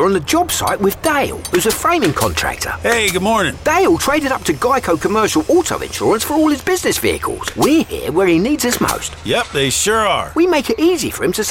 on the job site with Dale, who's a framing contractor. Hey, good morning. Dale traded up to Geico Commercial Auto Insurance for all his business vehicles. We're here where he needs us most. Yep, they sure are. We make it easy for him to